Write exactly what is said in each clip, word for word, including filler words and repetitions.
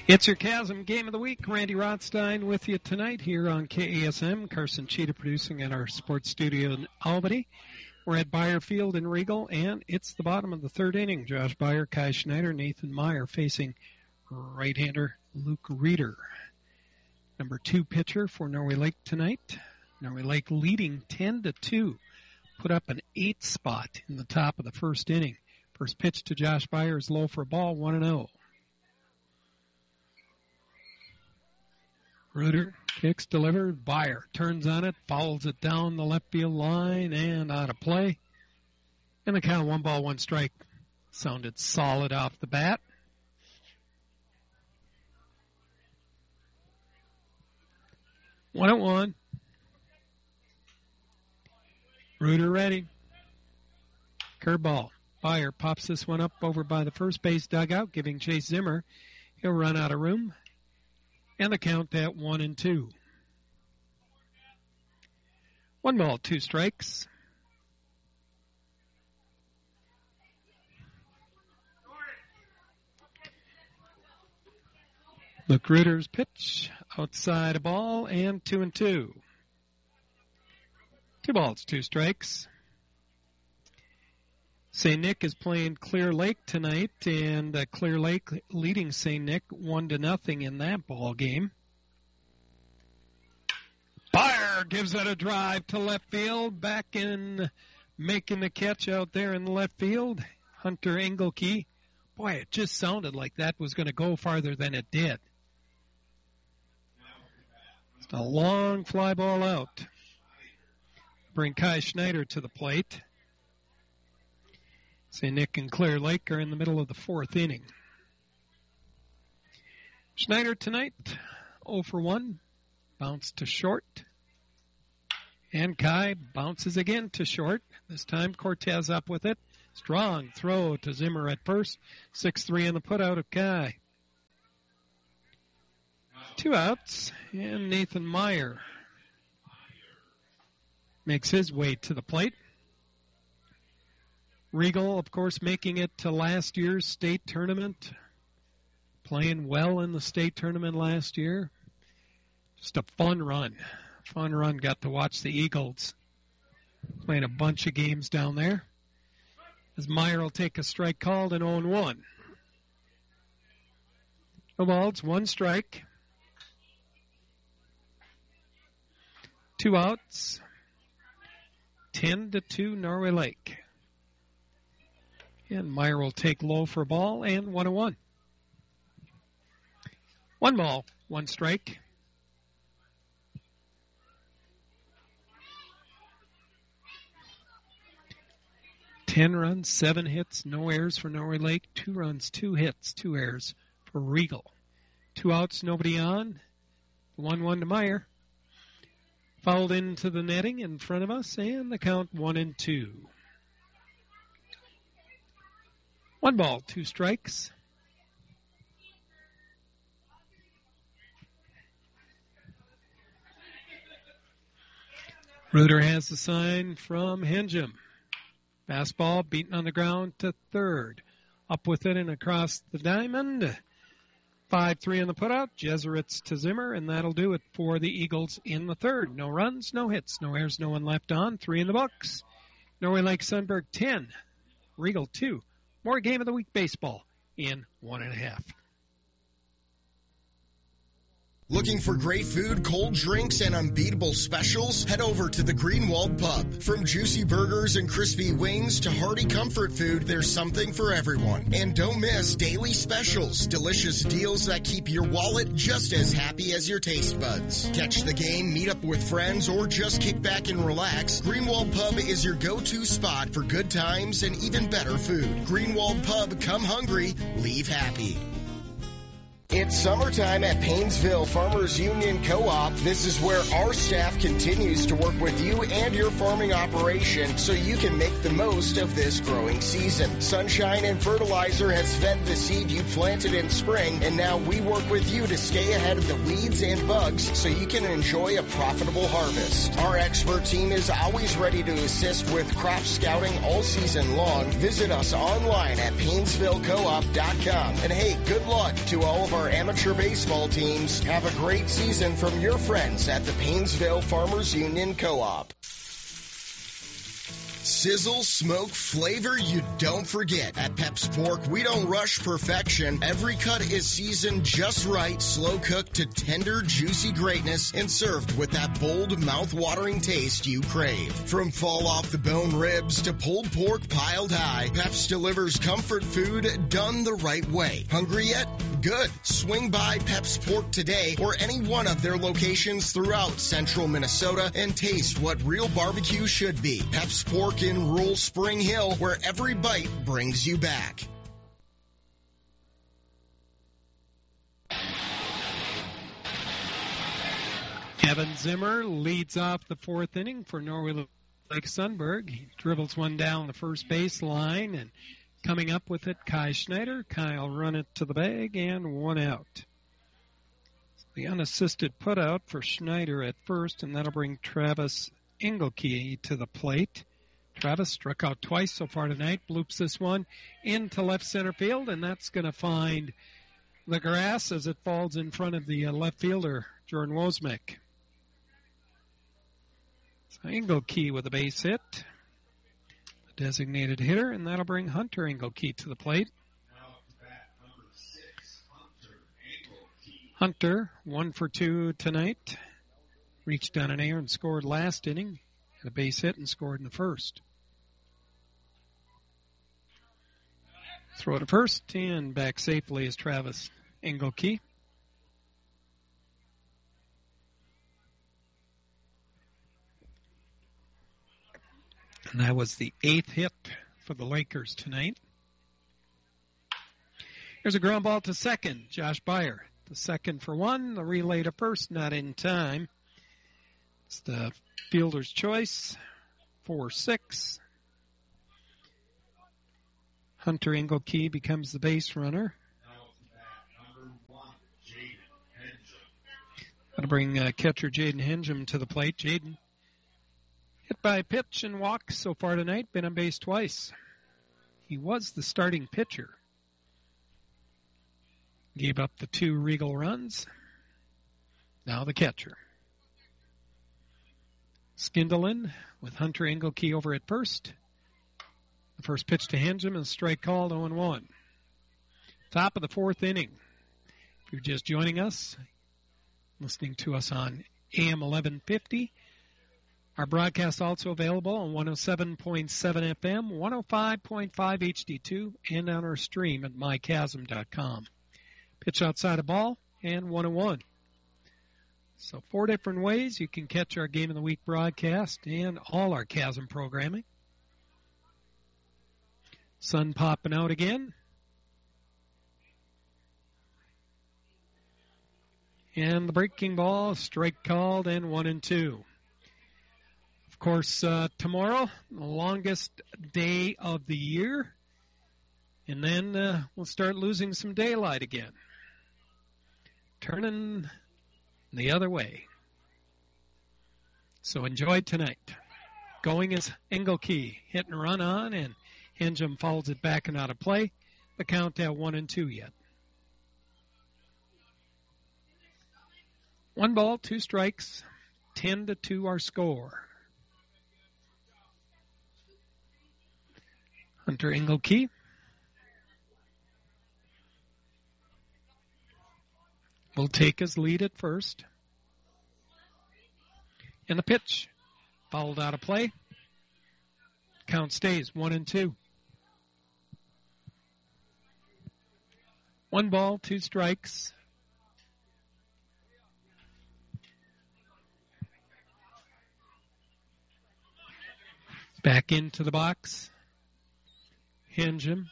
It's your Chasm Game of the Week. Randy Rothstein with you tonight here on K A S M. Carson Cheetah producing at our sports studio in Albany. We're at Beyer Field in Regal, and it's the bottom of the third inning. Josh Beyer, Kai Schneider, Nathan Meyer facing right-hander Luke Reeder. Number two pitcher for Norway Lake tonight. Norway Lake leading ten to two. Put up an eight spot in the top of the first inning. First pitch to Josh Beyer is low for a ball, one and oh. Reuter kicks, delivered. Beyer turns on it, fouls it down the left field line and out of play. And the count, one ball, one strike. Sounded solid off the bat. One and one. Reuter ready. Curveball. Beyer pops this one up over by the first base dugout, giving Chase Zimmer. He'll run out of room. And the count at one and two. One ball, two strikes. Luke Reuter's pitch, outside a ball, and two and two. Two balls, two strikes. Saint Nick is playing Clear Lake tonight, and uh, Clear Lake leading Saint Nick one to nothing in that ball game. Beyer gives it a drive to left field, back in, making the catch out there in the left field. Hunter Engelke. Boy, it just sounded like that was going to go farther than it did. It's a long fly ball out. Bring Kai Schneider to the plate. Saint Nick and Clear Lake are in the middle of the fourth inning. Schneider tonight, oh for one, bounce to short. And Kai bounces again to short. This time Cortez up with it. Strong throw to Zimmer at first. six three in the putout of Kai. Two outs, and Nathan Meyer makes his way to the plate. Regal, of course, making it to last year's state tournament. Playing well in the state tournament last year. Just a fun run. Fun run. Got to watch the Eagles playing a bunch of games down there. As Meyer will take a strike called and oh and one. No balls, one strike. Two outs. ten to two Norway Lake. And Meyer will take low for a ball and one and one. One ball, one strike. Ten runs, seven hits, no errors for Norway Lake. Two runs, two hits, two errors for Regal. Two outs, nobody on. one one to Meyer. Fouled into the netting in front of us, and the count one and two. One ball, two strikes. Reuter has the sign from Henjum. Fastball beaten on the ground to third. Up with it and across the diamond. five three in the putout. Jesuits to Zimmer, and that'll do it for the Eagles in the third. No runs, no hits, no errors, no one left on. Three in the books. Norway Lake Sunberg ten. Regal two. More Game of the Week baseball in one and a half. Looking for great food, cold drinks, and unbeatable specials? Head over to the Greenwald Pub. From juicy burgers and crispy wings to hearty comfort food, there's something for everyone. And don't miss daily specials, delicious deals that keep your wallet just as happy as your taste buds. Catch the game, meet up with friends, or just kick back and relax. Greenwald Pub is your go-to spot for good times and even better food. Greenwald Pub, come hungry, leave happy. It's summertime at Paynesville Farmers Union Co-op. This is where our staff continues to work with you and your farming operation so you can make the most of this growing season. Sunshine and Fertilizer has fed the seed you planted in spring, and now we work with you to stay ahead of the weeds and bugs so you can enjoy a profitable harvest. Our expert team is always ready to assist with crop scouting all season long. Visit us online at Paynesville Co op dot com. And hey, good luck to all of our our amateur baseball teams. Have a great season from your friends at the Painesville Farmers Union Co-op. Sizzle, smoke, flavor you don't forget. At Pep's Pork, we don't rush perfection. Every cut is seasoned just right, slow cooked to tender, juicy greatness, and served with that bold, mouth-watering taste you crave. From fall-off-the-bone ribs to pulled pork piled high, Pep's delivers comfort food done the right way. Hungry yet? Good. Swing by Pep's Pork today or any one of their locations throughout central Minnesota and taste what real barbecue should be. Pep's Pork in rural Spring Hill, where every bite brings you back. Evan Zimmer leads off the fourth inning for Norway Lake Sunburg. He dribbles one down the first base line, and coming up with it, Kai Schneider. Kai will run it to the bag, and one out. The unassisted putout for Schneider at first, and that'll bring Travis Engelke to the plate. Travis struck out twice so far tonight, bloops this one into left center field, and that's going to find the grass as it falls in front of the uh, left fielder, Jordan Wozmiak. So Engelke with a base hit, a designated hitter, and that'll bring Hunter Engelke to the plate. Number six, Hunter Engelke. Hunter, one for two tonight, reached down an air and scored last inning. A base hit and scored in the first. Throw to first and back safely is Travis Engelke. And that was the eighth hit for the Lakers tonight. Here's a ground ball to second. Josh Beyer. The second for one. The relay to first, not in time. It's the fielder's choice, four six. Hunter Engelke becomes the base runner. Number one, Jaden Henjum. That'll bring uh, catcher Jaden Henjum to the plate. Jaden hit by a pitch and walk so far tonight, been on base twice. He was the starting pitcher. Gave up the two Regal runs. Now the catcher. Skindelen with Hunter Engelke over at first. The first pitch to Henjum and strike called oh and one. Top of the fourth inning. If you're just joining us, listening to us on A M eleven fifty, our broadcast also available on one oh seven point seven F M, one oh five point five H D two, and on our stream at my chasm dot com. Pitch outside a ball and one and one. So four different ways you can catch our Game of the Week broadcast and all our Chasm programming. Sun popping out again. And the breaking ball, strike called, and one and two. Of course, uh, tomorrow, the longest day of the year. And then uh, we'll start losing some daylight again. Turning the other way. So enjoy tonight. Going is Engelke, hit and run on, and Henjum follows it back and out of play. The count at one and two yet. One ball, two strikes, ten to two our score. Hunter Engelke. Will take his lead at first. And the pitch. Fouled out of play. Count stays one and two. One ball, two strikes. Back into the box. Henjum.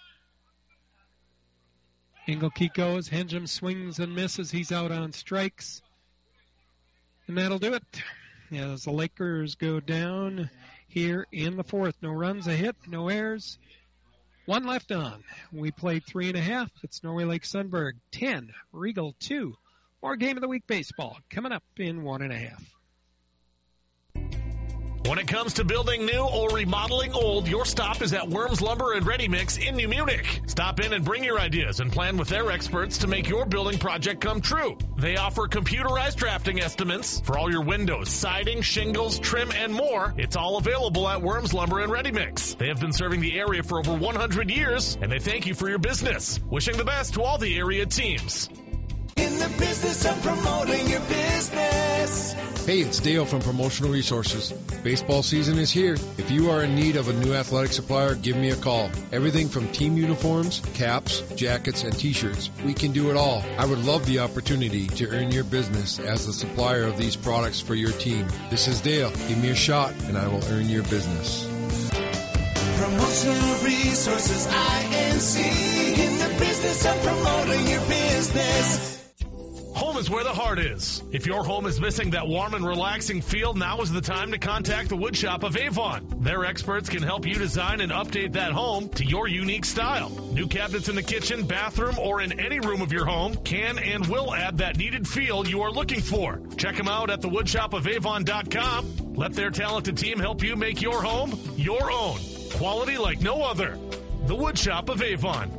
Engelke goes. Henjum swings and misses. He's out on strikes. And that'll do it. As the Lakers go down here in the fourth. No runs, a hit, no errors. One left on. We played three and a half. It's Norway Lake Sunburg ten, Regal two. More Game of the Week baseball coming up in one and a half. When it comes to building new or remodeling old, your stop is at Worms Lumber and Ready Mix in New Munich. Stop in and bring your ideas and plan with their experts to make your building project come true. They offer computerized drafting estimates for all your windows, siding, shingles, trim, and more. It's all available at Worms Lumber and Ready Mix. They have been serving the area for over one hundred years, and they thank you for your business. Wishing the best to all the area teams. In the business of promoting your business. Hey, it's Dale from Promotional Resources. Baseball season is here. If you are in need of a new athletic supplier, give me a call. Everything from team uniforms, caps, jackets, and t-shirts. We can do it all. I would love the opportunity to earn your business as the supplier of these products for your team. This is Dale. Give me a shot and I will earn your business. Promotional Resources, I N C. In the business of promoting your business. Home is where the heart is. If your home is missing that warm and relaxing feel, now is the time to contact the Wood Shop of Avon. Their experts can help you design and update that home to your unique style. New cabinets in the kitchen, bathroom, or in any room of your home can and will add that needed feel you are looking for. Check them out at the wood shop of avon dot com. Let their talented team help you make your home your own. Quality like no other. The Wood Shop of Avon.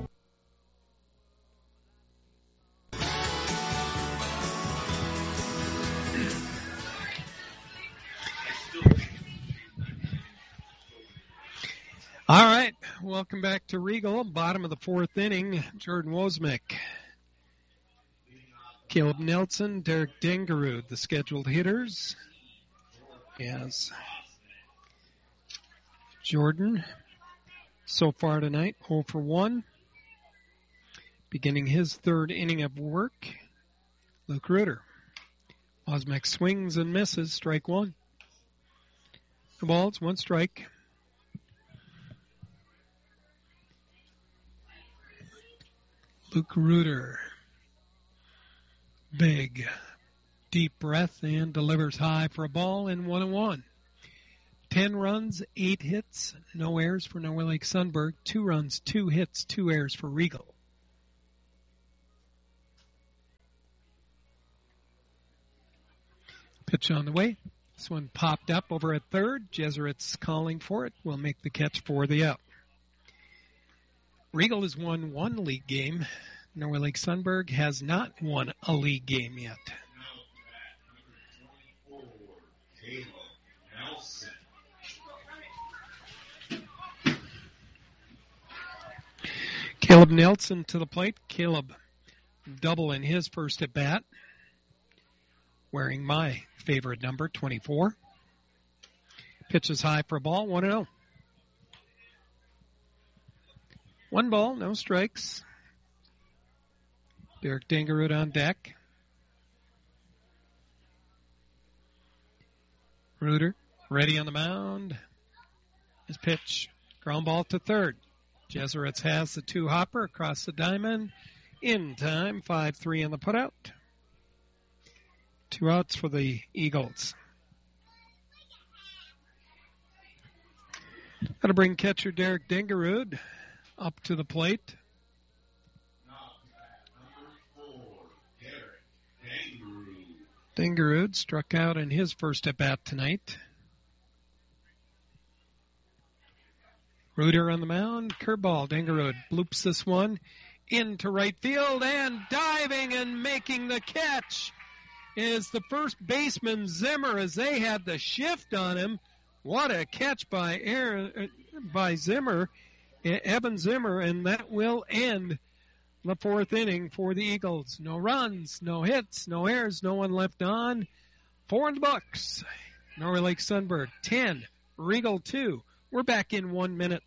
All right, welcome back to Regal. Bottom of the fourth inning, Jordan Wozmiak, Caleb Nelson, Derek Dengerud, the scheduled hitters. Yes. Jordan, so far tonight, oh for one. Beginning his third inning of work, Luke Reuter. Wozmiak swings and misses, strike one. The ball's one strike. Luke Reuter, big, deep breath and delivers high for a ball and one and one. Ten runs, eight hits, no errors for Norway Lake Sunberg. Two runs, two hits, two errors for Regal. Pitch on the way. This one popped up over at third. Jesuits calling for it. Will make the catch for the out. Regal has won one league game. Norway Lake Sunberg has not won a league game yet. Caleb Nelson to the plate. Caleb double in his first at bat, wearing my favorite number, twenty-four. Pitches high for a ball, one and oh. One ball, no strikes. Derek Dengerud on deck. Reuter ready on the mound. His pitch, ground ball to third. Jesuits has the two-hopper across the diamond. In time, five three on the putout. Two outs for the Eagles. Got to bring catcher Derek Dengerud up to the plate. Dengerud struck out in his first at-bat tonight. Reuter on the mound. Curveball. Dengerud bloops this one into right field, and diving and making the catch is the first baseman Zimmer, as they had the shift on him. What a catch by Aaron, by Zimmer, Evan Zimmer, and that will end the fourth inning for the Eagles. No runs, no hits, no errors, no one left on. Four in the books. Norway Lake Sunberg ten, Regal two. We're back in one minute.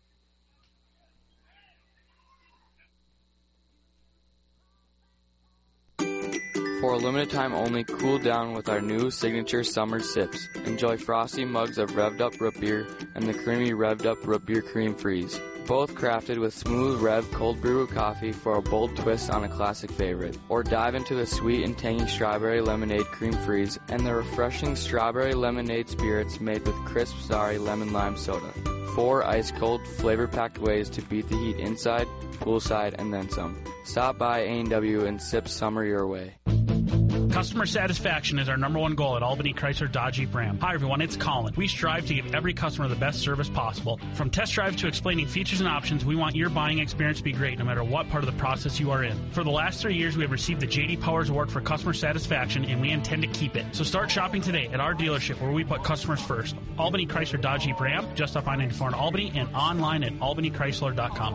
For a limited time only, cool down with our new signature summer sips. Enjoy frosty mugs of Rev'd Up Root Beer and the creamy Rev'd Up Root Beer Cream Freeze. Both crafted with smooth Rev cold brew coffee for a bold twist on a classic favorite. Or dive into the sweet and tangy strawberry lemonade cream freeze and the refreshing strawberry lemonade spirits made with crisp sorry lemon lime soda. Four ice cold flavor packed ways to beat the heat inside, poolside, and then some. Stop by A and W and sip summer your way. Customer satisfaction is our number one goal at Albany Chrysler Dodge Jeep Ram. Hi everyone, it's Colin. We strive to give every customer the best service possible. From test drive to explaining features and options, we want your buying experience to be great no matter what part of the process you are in. For the last three years, we have received the J D Powers Award for customer satisfaction, and we intend to keep it. So start shopping today at our dealership where we put customers first. Albany Chrysler Dodge Jeep Ram, just off I ninety-four in Albany, and online at albany chrysler dot com.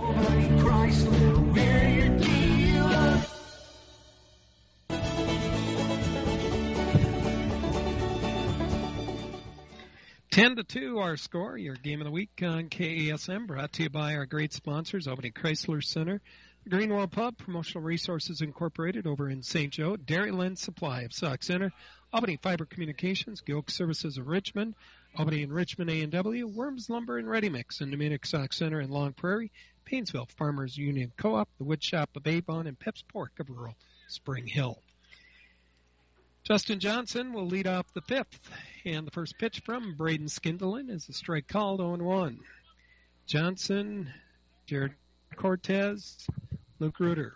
ten to two, our score, your game of the week on K A S M, brought to you by our great sponsors, Albany Chrysler Center, Greenwell Pub, Promotional Resources Incorporated over in Saint Joe, Dairyland Supply of Sauk Center, Albany Fiber Communications, Gilk Services of Richmond, Albany and Richmond A and W, Worms Lumber and Ready Mix in Dominic Sauk Center and Long Prairie, Painesville Farmers Union Co-op, the Wood Shop of Avon, and Pep's Pork of rural Spring Hill. Justin Johnson will lead off the fifth, and the first pitch from Braden Skindelen is a strike called oh and one. Johnson, Jared Cortez, Luke Reuter.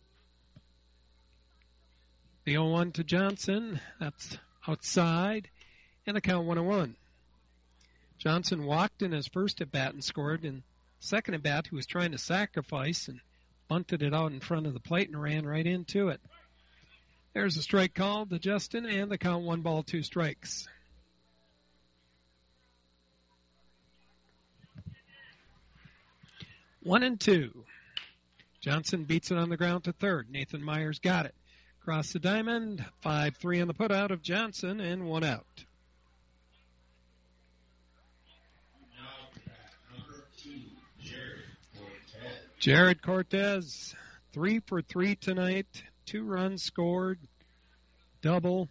The oh one to Johnson, that's outside, and the count one and one. Johnson walked in his first at-bat and scored, and second at-bat he was trying to sacrifice and bunted it out in front of the plate and ran right into it. There's a strike called to Justin, and the count one ball, two strikes. One and two. Johnson beats it on the ground to third. Nathan Myers got it. Across the diamond, five three on the putout of Johnson, and one out. Jared Cortez, three for three tonight. Two runs scored, double,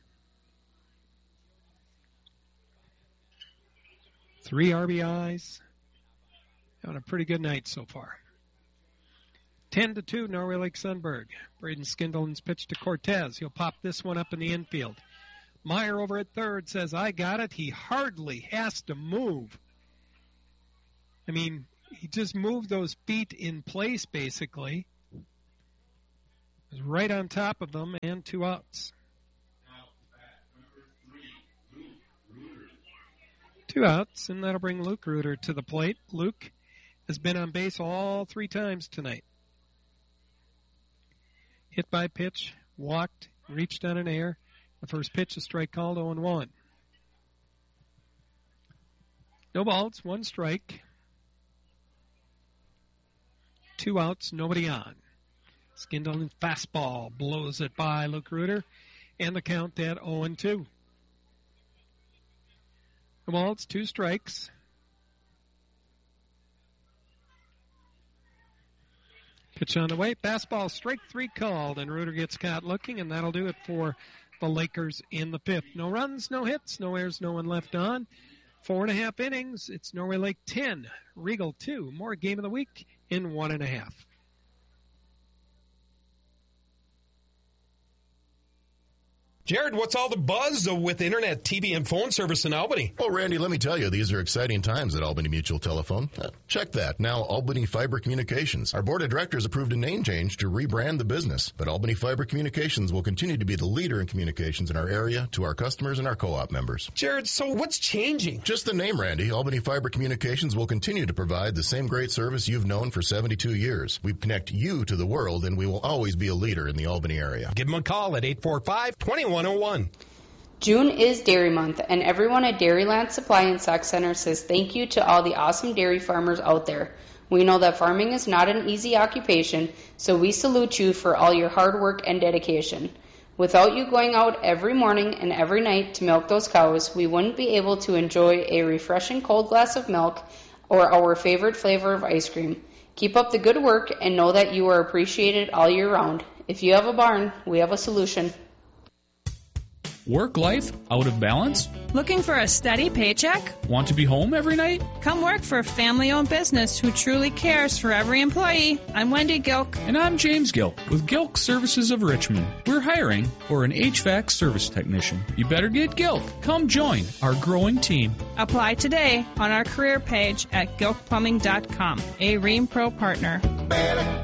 three R B Is. Having a pretty good night so far. ten to two, Norway Lake Sunberg. Braden Skindelen's pitch to Cortez. He'll pop this one up in the infield. Meyer over at third says, I got it. He hardly has to move. I mean, he just moved those feet in place, basically. Right on top of them, and two outs. Two outs, and that'll bring Luke Reuter to the plate. Luke has been on base all three times tonight. Hit by pitch, walked, reached on an air. The first pitch, a strike called, oh and one. No balls, one strike. Two outs, nobody on. Skindelen fastball blows it by Luke Reuter, and the count at oh and two. The ball, it's two strikes. Pitch on the way, fastball, strike three called, and Reuter gets caught looking, and that'll do it for the Lakers in the fifth. No runs, no hits, no errors, no one left on. Four and a half innings. It's Norway Lake ten, Regal two. More game of the week in one and a half. Jared, what's all the buzz with internet, T V, and phone service in Albany? Well, Randy, let me tell you, these are exciting times at Albany Mutual Telephone. Uh, check that. Now, Albany Fiber Communications. Our board of directors approved a name change to rebrand the business, but Albany Fiber Communications will continue to be the leader in communications in our area to our customers and our co-op members. Jared, so what's changing? Just the name, Randy. Albany Fiber Communications will continue to provide the same great service you've known for seventy-two years. We connect you to the world, and we will always be a leader in the Albany area. Give them a call at eight four five, two one oh one. June is Dairy Month, and everyone at Dairyland Supply and Sauk Center says thank you to all the awesome dairy farmers out there. We know that farming is not an easy occupation, so we salute you for all your hard work and dedication. Without you going out every morning and every night to milk those cows, we wouldn't be able to enjoy a refreshing cold glass of milk or our favorite flavor of ice cream. Keep up the good work and know that you are appreciated all year round. If you have a barn, we have a solution. Work life out of balance? Looking for a steady paycheck? Want to be home every night? Come work for a family-owned business who truly cares for every employee. I'm Wendy Gilk. And I'm James Gilk with Gilk Services of Richmond. We're hiring for an H V A C service technician. You better get Gilk. Come join our growing team. Apply today on our career page at gilk plumbing dot com, a Ream Pro partner. Better